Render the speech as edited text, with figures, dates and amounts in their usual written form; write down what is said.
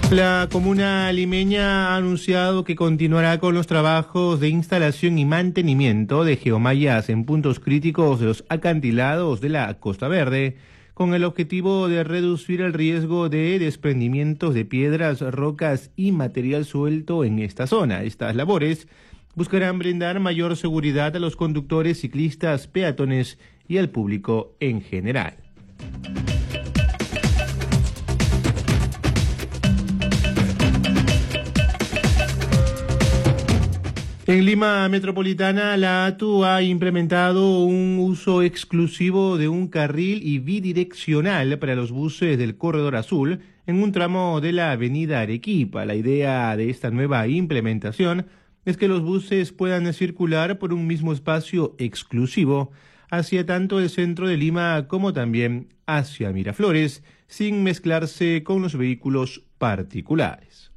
La comuna limeña ha anunciado que continuará con los trabajos de instalación y mantenimiento de geomallas en puntos críticos de los acantilados de la Costa Verde, con el objetivo de reducir el riesgo de desprendimientos de piedras, rocas y material suelto en esta zona. Estas labores buscarán brindar mayor seguridad a los conductores, ciclistas, peatones y al público en general. En Lima Metropolitana, la ATU ha implementado un uso exclusivo de un carril y bidireccional para los buses del Corredor Azul en un tramo de la avenida Arequipa. La idea de esta nueva implementación es que los buses puedan circular por un mismo espacio exclusivo hacia tanto el centro de Lima como también hacia Miraflores, sin mezclarse con los vehículos particulares.